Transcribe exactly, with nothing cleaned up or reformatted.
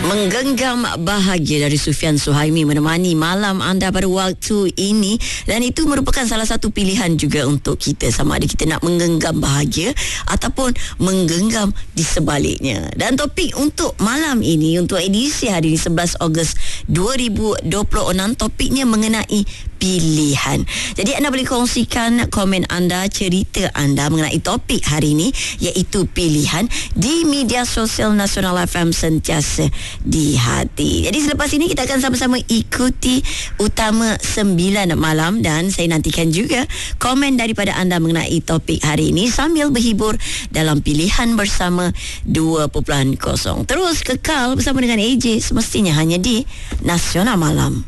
Menggenggam bahagia dari Sufian Suhaimi menemani malam anda pada waktu ini, dan itu merupakan salah satu pilihan juga untuk kita, sama ada kita nak menggenggam bahagia ataupun menggenggam di sebaliknya. Dan topik untuk malam ini, untuk edisi hari ini sebelas Ogos dua ribu dua puluh enam, topiknya mengenai pilihan. Jadi anda boleh kongsikan komen anda, cerita anda mengenai topik hari ini, iaitu pilihan, di media sosial Nasional F M sentiasa di hati. Jadi selepas ini kita akan sama-sama ikuti Utama sembilan malam, dan saya nantikan juga komen daripada anda mengenai topik hari ini sambil berhibur dalam pilihan bersama dua titik kosong. Terus kekal bersama dengan A J semestinya hanya di Nasional Malam.